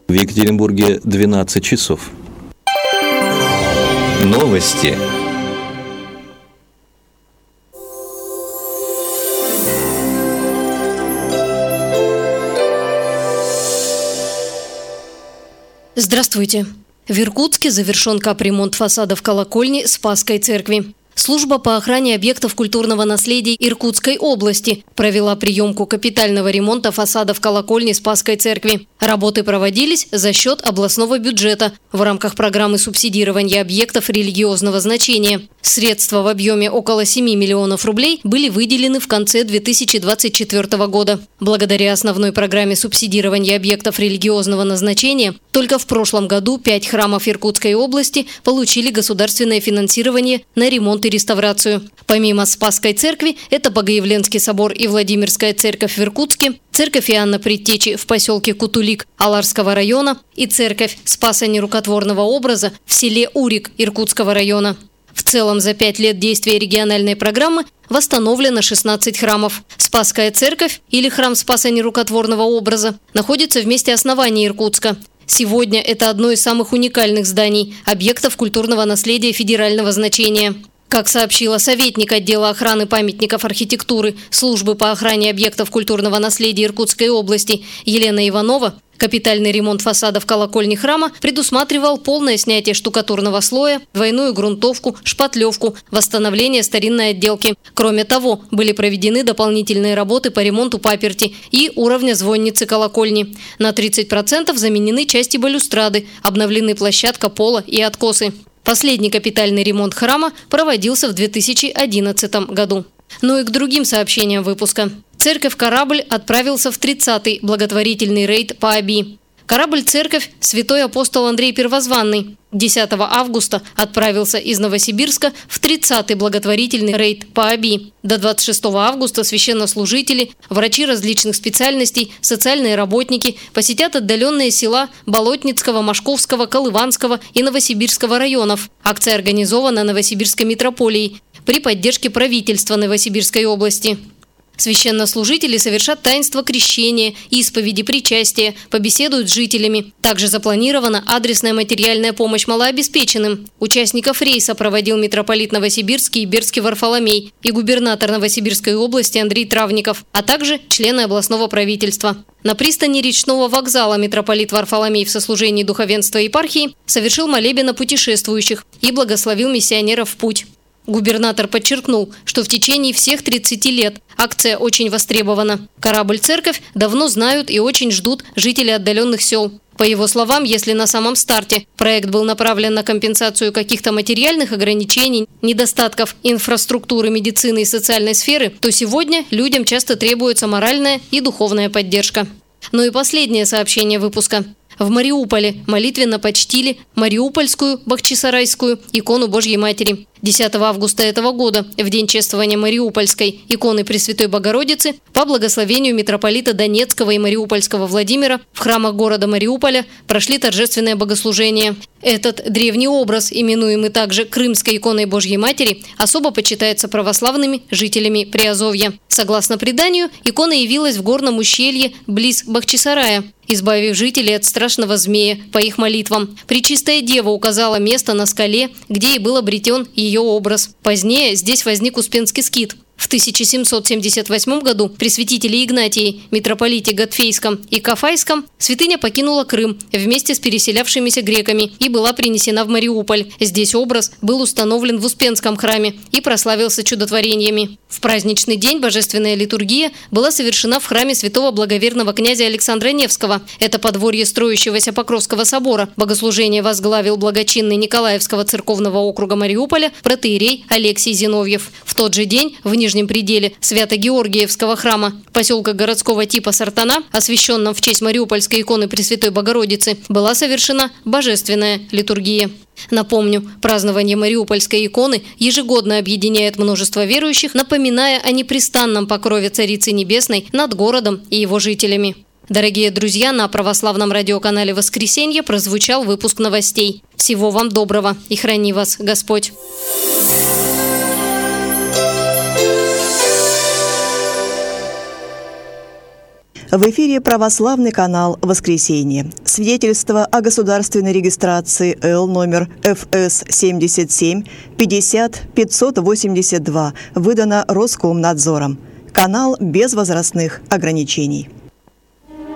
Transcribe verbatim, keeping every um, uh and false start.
В Екатеринбурге двенадцать часов. Новости. Здравствуйте. В Иркутске завершен капремонт фасадов колокольни Спасской церкви. Служба по охране объектов культурного наследия Иркутской области провела приемку капитального ремонта фасадов колокольни Спасской церкви. Работы проводились за счет областного бюджета в рамках программы субсидирования объектов религиозного значения. Средства в объеме около семи миллионов рублей были выделены в конце две тысячи двадцать четвёртого года. Благодаря основной программе субсидирования объектов религиозного назначения только в прошлом году пять храмов Иркутской области получили государственное финансирование на ремонт и реставрацию. Помимо Спасской церкви, это Богоявленский собор и Владимирская церковь в Иркутске, церковь Иоанна Предтечи в поселке Кутулик Аларского района и церковь Спаса Нерукотворного образа в селе Урик Иркутского района. В целом за пять лет действия региональной программы восстановлено шестнадцать храмов. Спасская церковь или храм Спаса Нерукотворного образа находится в месте основания Иркутска. Сегодня это одно из самых уникальных зданий, объектов культурного наследия федерального значения. Как сообщила советник отдела охраны памятников архитектуры Службы по охране объектов культурного наследия Иркутской области Елена Иванова, капитальный ремонт фасадов колокольни храма предусматривал полное снятие штукатурного слоя, двойную грунтовку, шпатлевку, восстановление старинной отделки. Кроме того, были проведены дополнительные работы по ремонту паперти и уровня звонницы колокольни. На тридцать процентов заменены части балюстрады, обновлены площадка пола и откосы. Последний капитальный ремонт храма проводился в две тысячи одиннадцатом году. Ну и к другим сообщениям выпуска. Церковь «Корабль» отправился в тридцатый благотворительный рейд по Оби. Корабль-церковь «Святой апостол Андрей Первозванный» десятого августа отправился из Новосибирска в тридцатый благотворительный рейд по Оби. До двадцать шестого августа священнослужители, врачи различных специальностей, социальные работники посетят отдаленные села Болотницкого, Машковского, Колыванского и Новосибирского районов. Акция организована Новосибирской митрополией при поддержке правительства Новосибирской области. Священнослужители совершат таинство крещения, исповеди, причастия, побеседуют с жителями. Также запланирована адресная материальная помощь малообеспеченным. Участников рейса проводил митрополит Новосибирский и Бердский Варфоломей и губернатор Новосибирской области Андрей Травников, а также члены областного правительства. На пристани речного вокзала митрополит Варфоломей в сослужении духовенства епархии совершил молебен на путешествующих и благословил миссионеров в путь. Губернатор подчеркнул, что в течение всех тридцати лет акция очень востребована. Корабль-церковь давно знают и очень ждут жители отдаленных сел. По его словам, если на самом старте проект был направлен на компенсацию каких-то материальных ограничений, недостатков инфраструктуры, медицины и социальной сферы, то сегодня людям часто требуется моральная и духовная поддержка. Ну и последнее сообщение выпуска. В Мариуполе молитвенно почтили Мариупольскую Бахчисарайскую икону Божьей Матери. десятого августа этого года, в день чествования Мариупольской иконы Пресвятой Богородицы, по благословению митрополита Донецкого и Мариупольского Владимира в храмах города Мариуполя прошли торжественные богослужения. Этот древний образ, именуемый также Крымской иконой Божьей Матери, особо почитается православными жителями Приазовья. Согласно преданию, икона явилась в горном ущелье близ Бахчисарая, избавив жителей от страшного змея по их молитвам. Пречистая Дева указала место на скале, где и был обретен ее образ. Позднее здесь возник Успенский скит. В тысяча семьсот семьдесят восьмом году при святителе Игнатии, митрополите Готфейском и Кафайском святыня покинула Крым вместе с переселявшимися греками и была принесена в Мариуполь. Здесь образ был установлен в Успенском храме и прославился чудотворениями. В праздничный день божественная литургия была совершена в храме святого благоверного князя Александра Невского. Это подворье строящегося Покровского собора. Богослужение возглавил благочинный Николаевского церковного округа Мариуполя протоиерей Алексий Зиновьев. В тот же день в Нижнем нижнем пределе Свято-Георгиевского храма поселка городского типа Сартана, освященном в честь Мариупольской иконы Пресвятой Богородицы, была совершена божественная литургия. Напомню, празднование Мариупольской иконы ежегодно объединяет множество верующих, напоминая о непрестанном покрове Царицы Небесной над городом и его жителями. Дорогие друзья, на православном радиоканале «Воскресенье» прозвучал выпуск новостей. Всего вам доброго и храни вас Господь! В эфире православный канал «Воскресенье». Свидетельство о государственной регистрации Л номер Ф С семьдесят семь пятьдесят пятьсот восемьдесят два выдано Роскомнадзором. Канал без возрастных ограничений.